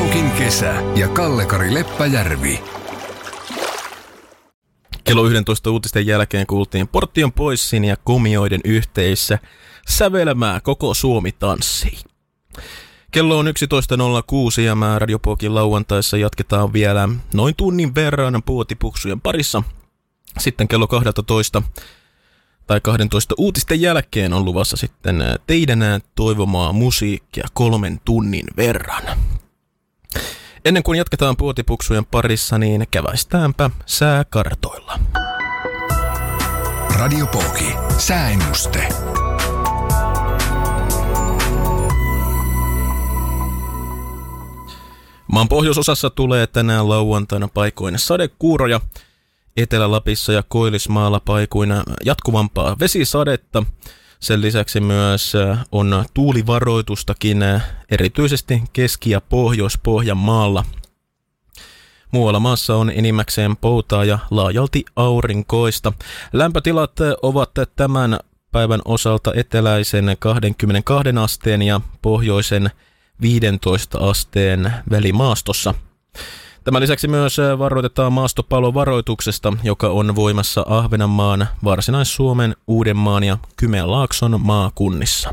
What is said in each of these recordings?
Pokin kesä ja Kalle-Kari Leppäjärvi. Kello 11 uutisten jälkeen kuultiin Portion Boysin ja Komioiden yhteisessä sävelmää Koko Suomi tanssii. Kello on 11.06 ja mä Radio Pokin lauantaissa jatketaan vielä noin tunnin verran puotipuksujen parissa. Sitten kello 12 uutisten jälkeen on luvassa sitten teidän toivomaa musiikkia 3 tunnin verran. Ennen kuin jatketaan puotipuksujen parissa, niin käväistäänpä sääkartoilla. Radio Poki, sääennuste. Maan pohjoisosassa tulee tänään lauantaina paikoin sadekuuroja. Etelä-Lapissa ja Koillismaalla paikoina jatkuvampaa vesisadetta. Sen lisäksi myös on tuulivaroitustakin erityisesti Keski- ja Pohjois-Pohjanmaalla. Muualla maassa on enimmäkseen poutaa ja laajalti aurinkoista. Lämpötilat ovat tämän päivän osalta eteläisen 22 asteen ja pohjoisen 15 asteen välimaastossa. Tämän lisäksi myös varoitetaan maastopallovaroituksesta, joka on voimassa Ahvenanmaan, Varsinais-Suomen, Uudenmaan ja Kymenlaakson maakunnissa.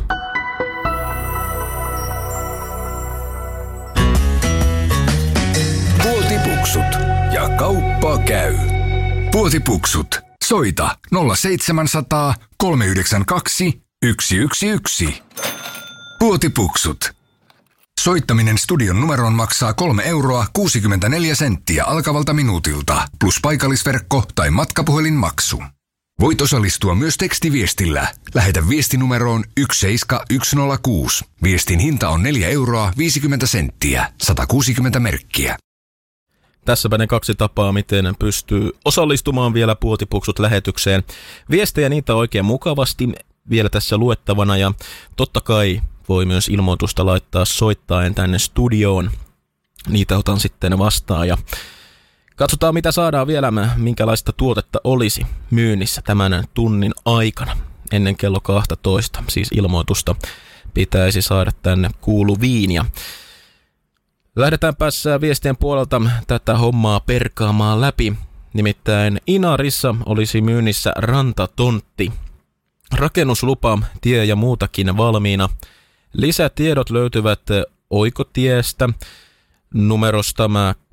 Puotipuksut ja kauppa käy. Puotipuksut. Soita 0700 392 111. Puotipuksut. Soittaminen studion numeroon maksaa 3,64 € alkavalta minuutilta, plus paikallisverkko tai matkapuhelinmaksu. Voit osallistua myös tekstiviestillä. Lähetä viestinumeroon 17106. Viestin hinta on 4,50 €, 160 merkkiä. Tässäpä ne 2 tapaa, miten pystyy osallistumaan vielä Puotipuksut lähetykseen. Viestejä niitä oikein mukavasti vielä tässä luettavana ja totta kai voi myös ilmoitusta laittaa soittaen tänne studioon. Niitä otan sitten vastaan ja katsotaan mitä saadaan vielä, minkälaista tuotetta olisi myynnissä tämän tunnin aikana. Ennen kello 12, siis ilmoitusta pitäisi saada tänne kuuluviin. Ja lähdetään päässä viestien puolelta tätä hommaa perkaamaan läpi. Nimittäin Inarissa olisi myynnissä rantatontti. Rakennuslupa, tie ja muutakin valmiina. Lisätiedot löytyvät Oikotiestä numerosta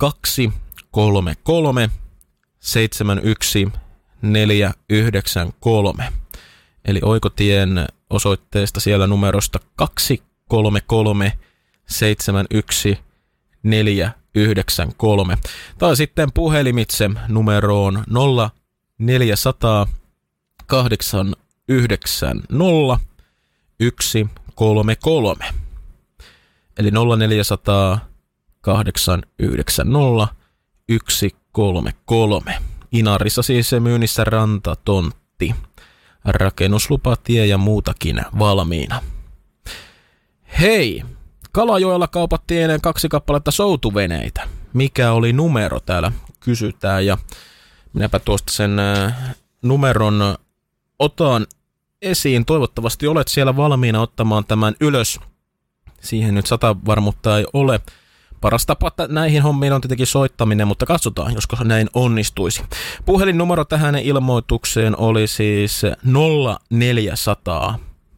233 71493. Eli Oikotien osoitteesta siellä numerosta 233 71493. Tai sitten puhelimitse numeroon 0400 890 133. Eli 0400 890 133. Inarissa siis myynnissä rantatontti. Rakennuslupa, tie ja muutakin valmiina. Hei! Kalajoella kaupattiin 2 kappaletta soutuveneitä. Mikä oli numero täällä kysytään ja minäpä tuosta sen numeron otan esiin. Toivottavasti olet siellä valmiina ottamaan tämän ylös. Siihen nyt 100 varmuutta ei ole. Paras tapa näihin hommiin on tietenkin soittaminen, mutta katsotaan, josko näin onnistuisi. Puhelinnumero tähän ilmoitukseen oli siis 0400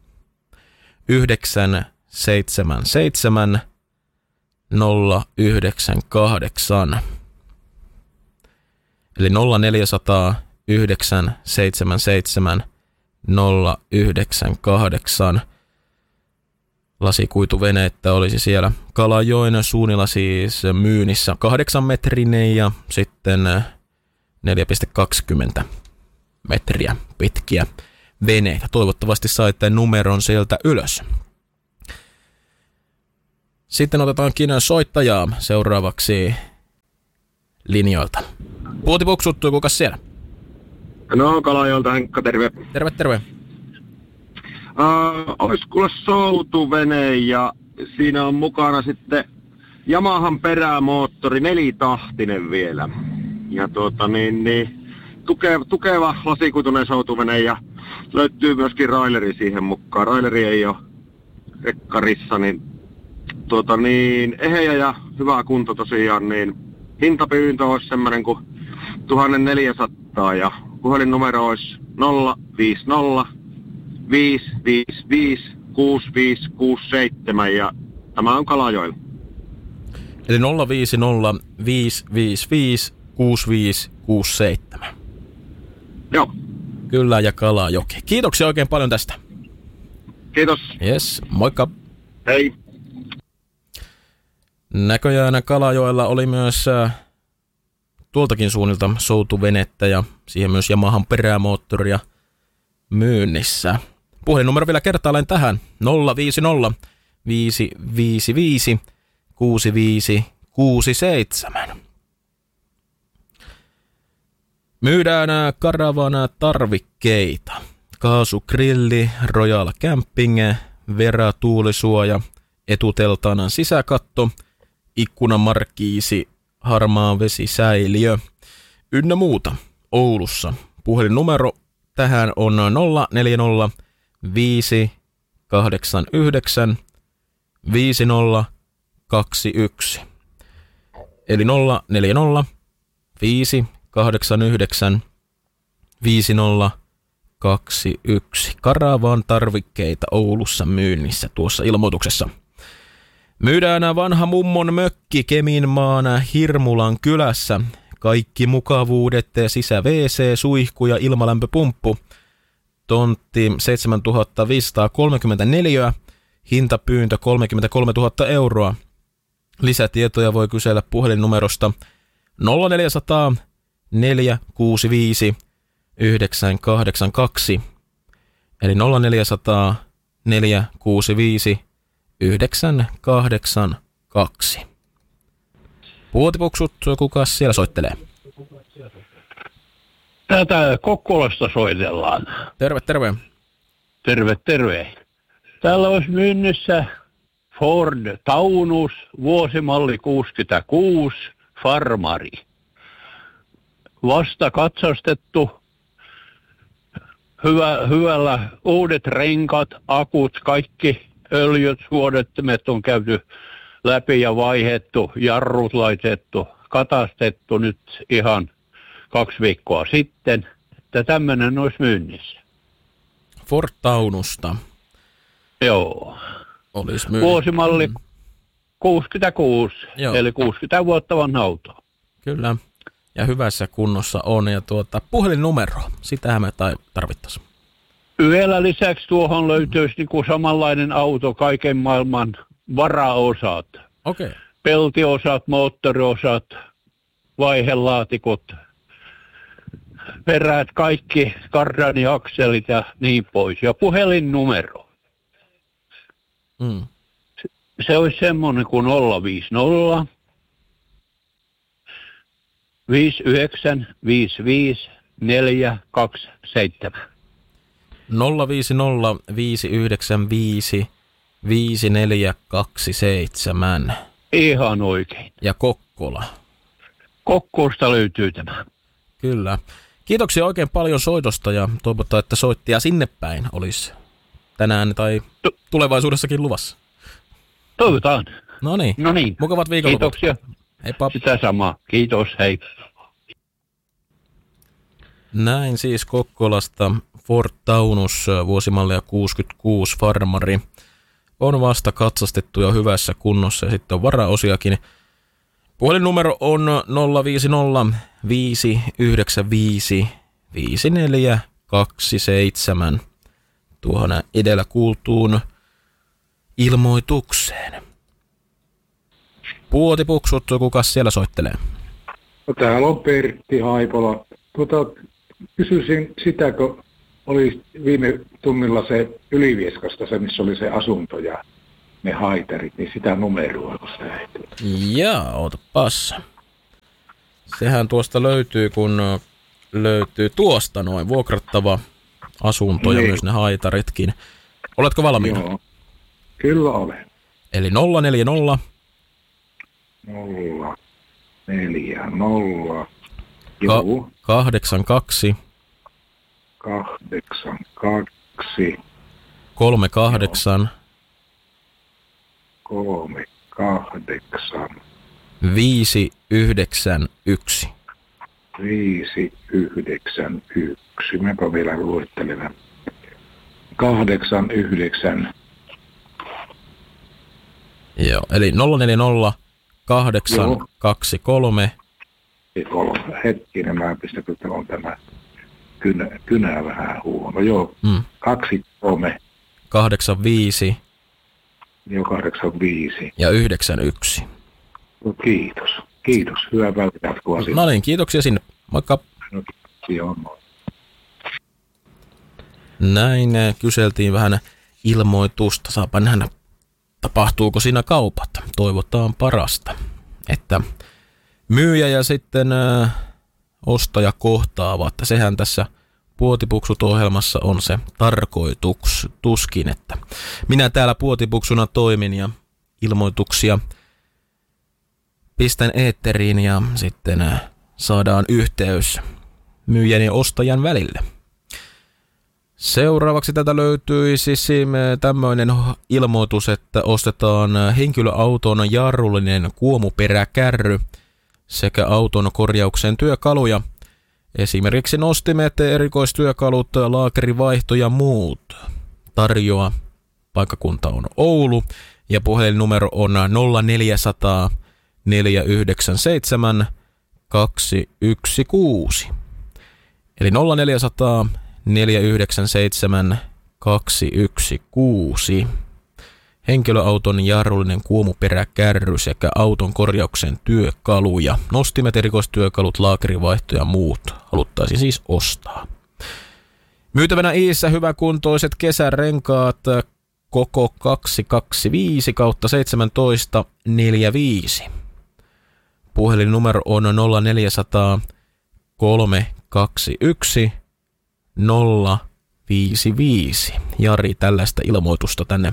977 098. Eli 0400 977 098. Lasikuituvenettä olisi siellä Kalajoen suunnilla siis myynnissä 8-metrinen ja sitten 4,20 metriä pitkiä veneitä. Toivottavasti saitte numeron sieltä ylös. Sitten otetaankin soittajaa seuraavaksi linjoilta. Puotipuksut, kuka siellä? No, Kalajoelta Henkka, terve. Terve, terve. Olis kuule soutuvene ja siinä on mukana sitten Yamahan perämoottori, 4-tahtinen vielä. Ja tukeva lasikuituinen soutuvene ja löytyy myöskin raileri siihen mukaan. Raileri ei ole rekkarissa, niin eheä ja hyvä kunto tosiaan, niin hintapyyntö olisi semmoinen kuin 1400 ja puhelinnumero olisi 050 555 6567 ja tämä on Kalajoella. Eli 050 555 6567. Joo. Kyllä, ja Kalajoki. Kiitoksia oikein paljon tästä. Kiitos. Yes, moikka. Hei. Näköjään Kalajoella oli myös tuoltakin suunnilta soutuvenettä ja siihen myös Yamahan perämoottoria myynnissä. Puhelinnumero vielä kertaalleen tähän 050 555 6567. Myydään Caravana tarvikkeita. Kaasugrilli, Royal Camping, Vera tuulisuoja, etuteltan sisäkatto, ikkunamarkkiisi, harmaa vesisäiliö ynnä muuta Oulussa. Puhelinnumero tähän on 040 589 5021. Eli 040 589 5021. Caravan tarvikkeita Oulussa myynnissä tuossa ilmoituksessa. Myydään vanha mummon mökki Keminmaana Hirmulan kylässä. Kaikki mukavuudet, sisä WC, suihku ja ilmalämpöpumppu. Tontti 7534, hintapyyntö 33 000 euroa. Lisätietoja voi kysellä puhelinnumerosta 0400 465 982. Eli 0400 465 982. Puotipuksut, kukas siellä soittelee? Tätä Kokkolasta soitellaan. Terve, terve. Terve, terve. Täällä olisi myynnissä Ford Taunus, vuosimalli 66, Farmari. Vasta katsastettu, hyvällä uudet renkat, akut, kaikki öljyt, suodattimet on käyty läpi ja vaihdettu, jarrut laitettu, katastettu nyt ihan 2 viikkoa sitten, että tämmöinen olisi myynnissä. Ford Taunusta. Joo. Olisi myynnissä. Vuosimalli 66, Joo. eli 60 vuotta vanha auto. Kyllä. Ja hyvässä kunnossa on. Ja puhelinnumero, sitähän me tarvittaisiin. Vielä lisäksi tuohon löytyisi niinku samanlainen auto, kaiken maailman varaosat. Okei. Peltiosat, moottoriosat, vaihelaatikot, perät, kaikki, kardaniakselit ja niin pois. Ja puhelinnumero. Se olisi semmoinen kuin 050 59 55 427. 050 595 5427. Ihan oikein. Ja Kokkola. Kokkolasta löytyy tämä. Kyllä. Kiitoksia oikein paljon soitosta ja toivotaan, että soittia sinne päin olisi tänään tai tulevaisuudessakin luvassa. Toivotaan. No niin. Mukavat viikonloput. Kiitoksia. Heippa. Sitä samaa. Kiitos, hei. Näin siis Kokkolasta Ford Taunus vuosimallia 66 Farmari on vasta katsastettu ja hyvässä kunnossa ja sitten on varaosiakin. Puhelinnumero on 050 595 5427 tuohon edellä kuultuun ilmoitukseen. Puotipuksut, kukas siellä soittelee? No, täällä on Pertti Haipola. Kysyisin sitä, kun oli viime tunnilla se Ylivieskasta, se missä oli se asunto ja ne haitarit, niin sitä numeroa, kun sitä ehtii. Jaa, ootapas. Sehän tuosta löytyy, kun löytyy tuosta noin vuokrattava asunto ja myös ne haitaritkin. Oletko valmiina? Joo, kyllä olen. Eli 040 040 joo. 82 82 38 38 591. 591. Mäpä vielä luettelen. 89. Joo, eli 040 823. Hetkinen, mä pistän, että on tämä kynä vähän huono. Joo, 23. 85. Joo, 85. Ja 91. No, kiitos. Hyvää päivää jatkoa. No niin, kiitoksia sinne. Moikka. No, joo, moi. Näin kyseltiin vähän ilmoitusta. Saapa nähdä, tapahtuuko siinä kaupat. Toivotaan parasta, että myyjä ja sitten ostaja kohtaavat. Sehän tässä Puotipuksut-ohjelmassa on se tarkoituskin, että minä täällä puotipuksuna toimin ja ilmoituksia pistän eetteriin ja sitten saadaan yhteys myyjän ja ostajan välille. Seuraavaksi tätä löytyy siis tämmöinen ilmoitus, että ostetaan henkilöauton jarrullinen kuomuperäkärry sekä auton korjaukseen työkaluja. Esimerkiksi nostimet, erikoistyökalut, laakerivaihto ja muut. Tarjoa paikkakunta on Oulu ja puhelinnumero on 0400 497 216. Eli 0400 497 216. Henkilöauton jarrullinen kuomuperäkärry sekä auton korjauksen työkaluja. Nostimet, erikoistyökalut, laakerivaihto ja muut haluttaisiin siis ostaa. Myytävänä Iissä hyväkuntoiset kesärenkaat koko 225 kautta 1745. Puhelinnumero on 0400 321 055. Jari tällaista ilmoitusta tänne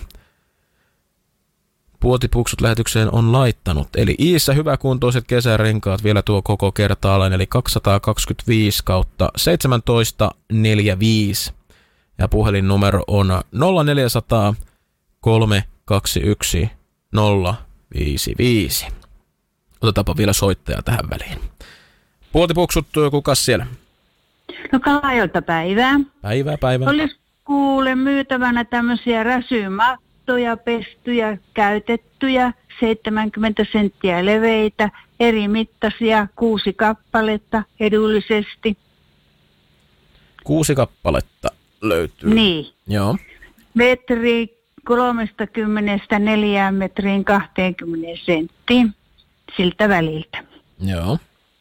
Puotipuksut-lähetykseen on laittanut. Eli Iissä hyväkuntoiset kesärenkaat vielä tuo koko kertaalleen, eli 225 kautta 1745. Ja puhelinnumero on 0400 321 055. Otetaanpa vielä soittaja tähän väliin. Puotipuksut, kukas siellä? No Kalajoelta päivää. Päivää. Olisi kuule myytävänä tämmöisiä räsymattoja, pestyjä, käytettyjä, 70 senttiä leveitä, eri mittaisia, 6 kappaletta edullisesti. 6 löytyy. Niin. Joo. Metri 34 metriin 20 senttiin siltä väliltä. Joo.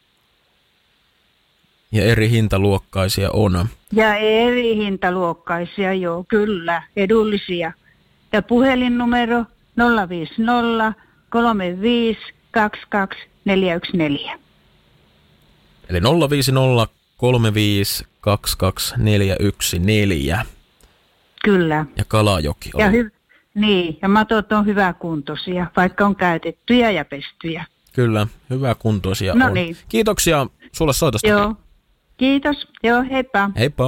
Ja eri hintaluokkaisia on. Ja eri hintaluokkaisia, joo, kyllä, edullisia. Ja puhelinnumero 050 35 22 414. Eli 050 35 22 414. Kyllä. Ja Kalajoki on. Ja niin, ja matot on hyväkuntoisia, vaikka on käytettyjä ja pestyjä. Kyllä, hyväkuntoisia no on. Niin. Kiitoksia sulle soitosta. Joo, kiitos. Joo, heippa. Heippa.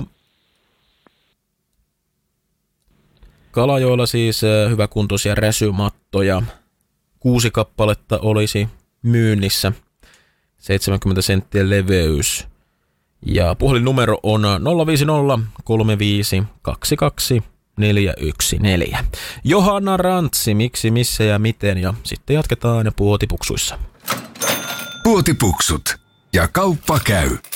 Kalajoella siis hyväkuntoisia räsymattoja. 6 kappaletta olisi myynnissä. 70 senttiä leveys. Ja puhelinnumero on 050 35 22 414. Johanna Rantsi, miksi, missä ja miten. Ja sitten jatketaan Puotipuksuissa. Puotipuksut ja kauppa käy.